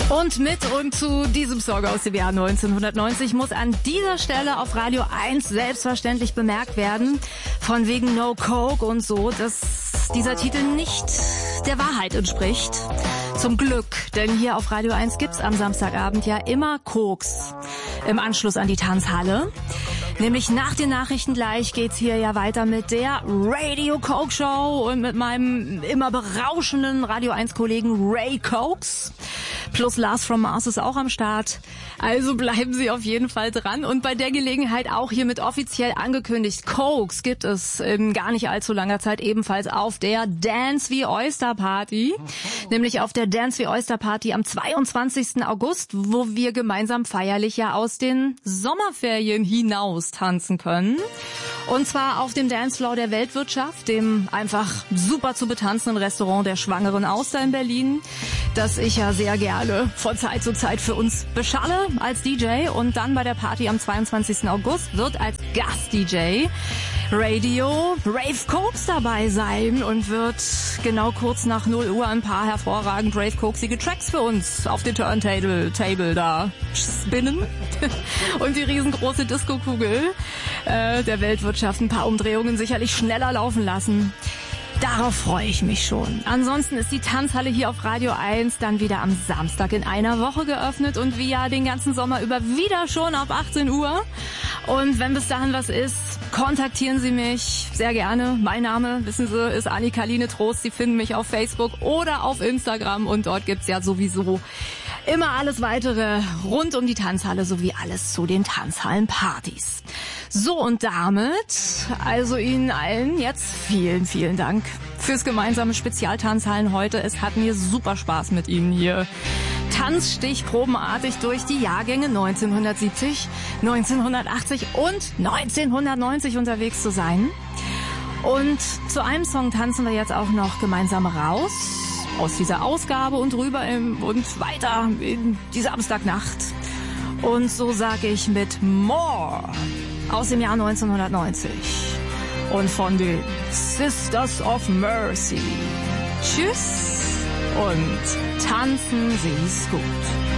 Und mit und zu diesem Song aus dem Jahr 1990 muss an dieser Stelle auf Radio 1 selbstverständlich bemerkt werden, von wegen No Coke und so, dass dieser Titel nicht der Wahrheit entspricht. Zum Glück, denn hier auf Radio 1 gibt's am Samstagabend ja immer Koks im Anschluss an die Tanzhalle. Nämlich nach den Nachrichten gleich geht's hier ja weiter mit der Radio Coke Show und mit meinem immer berauschenden Radio 1 Kollegen Ray Cokes. Plus Lars from Mars ist auch am Start. Also bleiben Sie auf jeden Fall dran. Und bei der Gelegenheit auch hiermit offiziell angekündigt, Cokes gibt es in gar nicht allzu langer Zeit ebenfalls auf der Dance the Oyster Party. Nämlich auf der Dance the Oyster Party am 22. August, wo wir gemeinsam feierlich ja aus den Sommerferien hinaus tanzen können. Und zwar auf dem Dancefloor der Weltwirtschaft, dem einfach super zu betanzenden Restaurant der Schwangeren Auster in Berlin, das ich ja sehr gerne von Zeit zu Zeit für uns beschalle als DJ. Und dann bei der Party am 22. August wird als Gast-DJ Radio Rave Cokes dabei sein und wird genau kurz nach 0 Uhr ein paar hervorragend Rave Cokesige Tracks für uns auf den Turntable da spinnen und die riesengroße Disco-Kugel der Weltwirtschaft ein paar Umdrehungen sicherlich schneller laufen lassen. Darauf freue ich mich schon. Ansonsten ist die Tanzhalle hier auf Radio 1 dann wieder am Samstag in einer Woche geöffnet und wie ja den ganzen Sommer über wieder schon ab 18 Uhr. Und wenn bis dahin was ist, kontaktieren Sie mich sehr gerne. Mein Name, wissen Sie, ist Annika-Line Trost. Sie finden mich auf Facebook oder auf Instagram und dort gibt's ja sowieso immer alles weitere rund um die Tanzhalle sowie alles zu den Tanzhallenpartys. So, und damit also Ihnen allen jetzt vielen, vielen Dank fürs gemeinsame Spezialtanzhallen heute. Es hat mir super Spaß mit Ihnen hier tanzstichprobenartig durch die Jahrgänge 1970, 1980 und 1990 unterwegs zu sein. Und zu einem Song tanzen wir jetzt auch noch gemeinsam raus aus dieser Ausgabe und rüber und weiter in die Samstagnacht. Und so sage ich mit More aus dem Jahr 1990 und von den Sisters of Mercy. Tschüss und tanzen Sie's gut.